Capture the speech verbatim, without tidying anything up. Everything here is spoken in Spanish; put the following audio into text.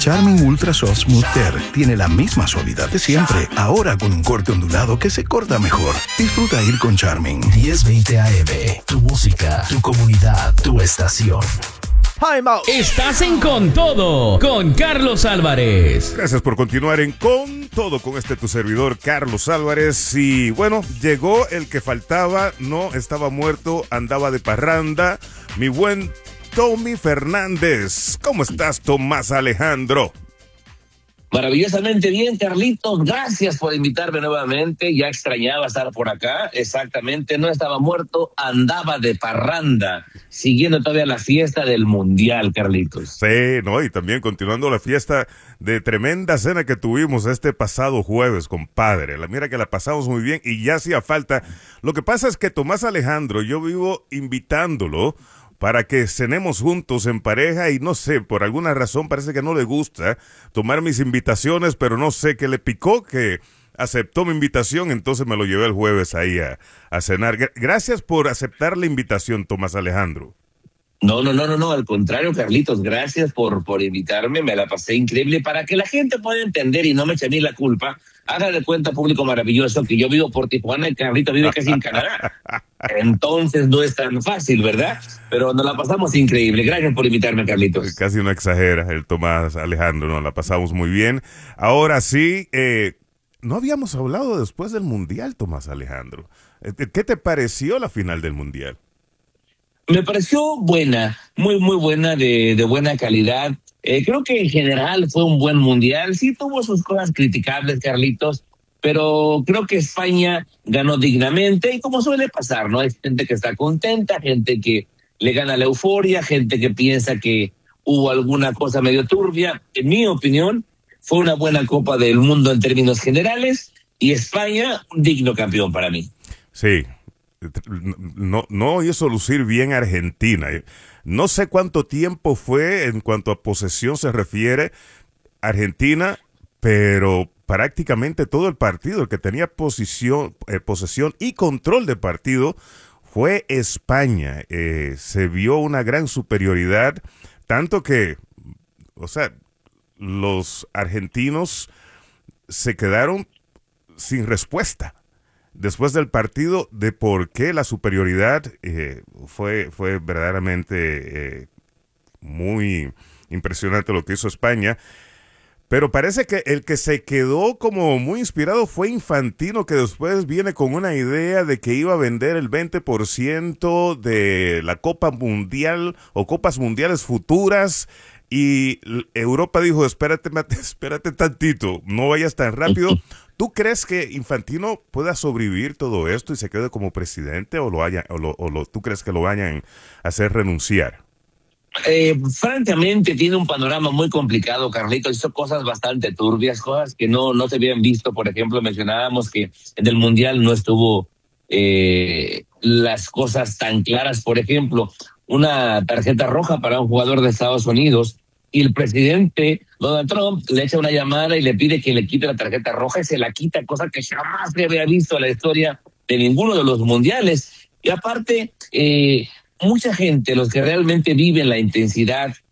Charmin Ultra Soft Smooth Tear tiene la misma suavidad de siempre, ahora con un corte ondulado que se corta mejor. Disfruta ir con Charmin. diez veinte A M, tu música, tu comunidad, tu estación. Estás en Con Todo, con Carlos Álvarez. Gracias por continuar en Con Todo con este tu servidor Carlos Álvarez. Y bueno, llegó el que faltaba, no estaba muerto, andaba de parranda, mi buen Tommy Fernández. ¿Cómo estás, Tomás Alejandro? Maravillosamente bien, Carlitos. Gracias por invitarme nuevamente. Ya extrañaba estar por acá. Exactamente, no estaba muerto, andaba de parranda, siguiendo todavía la fiesta del Mundial, Carlitos. Sí, no, y también continuando la fiesta de tremenda cena que tuvimos este pasado jueves, compadre. La mira que la pasamos muy bien y ya hacía falta. Lo que pasa es que Tomás Alejandro, yo vivo invitándolo para que cenemos juntos en pareja y no sé, por alguna razón parece que no le gusta tomar mis invitaciones, pero no sé qué le picó, que aceptó mi invitación, entonces me lo llevé el jueves ahí a, a cenar. Gracias por aceptar la invitación, Tomás Alejandro. No, no, no, no, no, al contrario, Carlitos, gracias por, por invitarme, me la pasé increíble. Para que la gente pueda entender y no me eche a mí la culpa, haga de cuenta, público maravilloso, que yo vivo por Tijuana y Carlitos vive casi en Canadá. Entonces no es tan fácil, ¿verdad? Pero nos la pasamos increíble. Gracias por invitarme, Carlitos. Casi no exagera el Tomás Alejandro, nos la pasamos muy bien. Ahora sí, eh, no habíamos hablado después del Mundial, Tomás Alejandro. ¿Qué te pareció la final del Mundial? Me pareció buena, muy, muy buena, de, de buena calidad. Eh, creo que en general fue un buen mundial. Sí tuvo sus cosas criticables, Carlitos, pero creo que España ganó dignamente y como suele pasar, ¿no? Hay gente que está contenta, gente que le gana la euforia, gente que piensa que hubo alguna cosa medio turbia. En mi opinión, fue una buena Copa del Mundo en términos generales y España un digno campeón para mí. Sí. No, no hizo lucir bien a Argentina. No sé cuánto tiempo fue en cuanto a posesión se refiere Argentina, pero prácticamente todo el partido, el que tenía posición, eh, posesión y control de partido fue España. Eh, se vio una gran superioridad, tanto que, o sea, los argentinos se quedaron sin respuesta después del partido de por qué la superioridad eh, fue, fue verdaderamente eh, muy impresionante lo que hizo España. Pero parece que el que se quedó como muy inspirado fue Infantino, que después viene con una idea de que iba a vender el veinte por ciento de la Copa Mundial o Copas Mundiales futuras. Y Europa dijo, espérate, espérate tantito, no vayas tan rápido. ¿Tú crees que Infantino pueda sobrevivir todo esto y se quede como presidente o lo haya, o lo, o lo, tú crees que lo vayan a hacer renunciar? Eh, francamente tiene un panorama muy complicado, Carlitos. Hizo cosas bastante turbias, cosas que no, no se habían visto. Por ejemplo, mencionábamos que en el Mundial no estuvo eh, las cosas tan claras. Por ejemplo, una tarjeta roja para un jugador de Estados Unidos y el presidente Donald Trump le echa una llamada y le pide que le quite la tarjeta roja y se la quita, cosa que jamás se había visto en la historia de ninguno de los mundiales. Y aparte, eh, mucha gente, los que realmente viven la intensidad